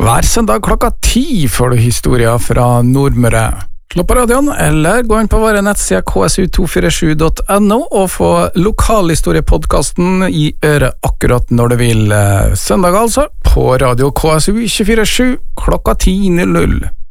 Hver søndag klokka 10 får du historier fra Nordmøre. Slå på radioen, eller gå inn på våre nettsider ksu247.no og få lokalhistoriepodcasten i øret akkurat når du vil. Søndag altså, på radio KSU 247 klokka 10:00.